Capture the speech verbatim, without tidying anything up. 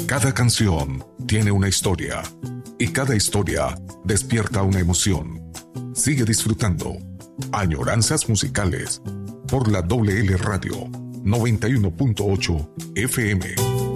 Cada canción tiene una historia y cada historia despierta una emoción. Sigue disfrutando Añoranzas Musicales por la W L Radio noventa y uno punto ocho F M.